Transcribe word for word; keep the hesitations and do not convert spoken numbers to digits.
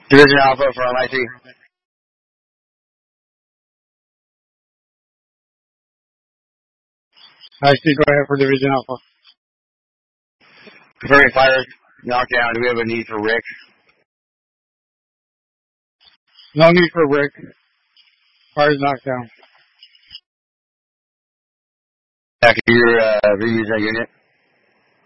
Division Alpha for M I T. I see. Go ahead for Division Alpha. Confirming fire knockdown. Do we have a need for Rick? No need for Rick. Fire's knockdown. After your uh, reuse that unit.